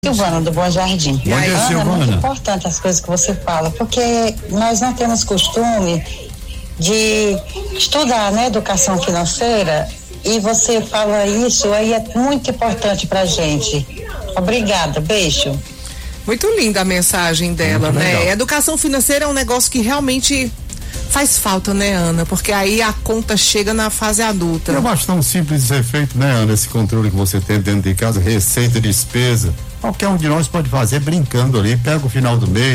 Silvana do Bom Jardim. Bom dia, Ana, Silvana. é muito importante as coisas que você fala, porque nós não temos costume de estudar, né, educação financeira, e você fala isso, aí é muito importante pra gente. Obrigada, beijo. Muito linda a mensagem dela, né? Educação financeira é um negócio que realmente faz falta, né, Ana? Porque aí a conta chega na fase adulta. Eu acho tão simples de ser feito, né, Ana? Esse controle que você tem dentro de casa, receita, despesa. Qualquer um de nós pode fazer brincando ali, pega o final do mês.